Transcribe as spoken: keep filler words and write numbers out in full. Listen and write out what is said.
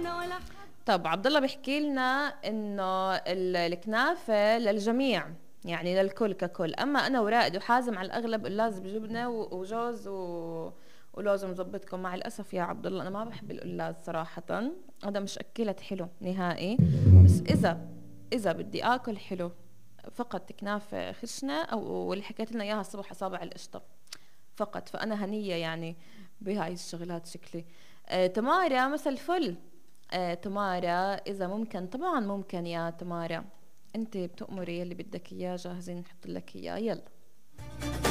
طب عبد الله بيحكي لنا انه ال- الكنافه للجميع، يعني للكل ككل، اما انا ورائد وحازم على الاغلب قلاص بجبنه و- وجوز و... ولوز مظبطكم. مع الاسف يا عبد الله انا ما بحب القلاص صراحه، هذا مش اكلت حلو نهائي. بس اذا اذا بدي اكل حلو فقط كنافه خشنه، او اللي حكيت لنا اياها الصبح اصابع القشطه فقط، فانا هنيه يعني بهاي الشغلات شكلي. آه تمارا مسا الفل. آه تمارا اذا ممكن، طبعا ممكن يا تمارا، انت بتأمري اللي بدك اياه جاهزين نحط لك اياه، يلا.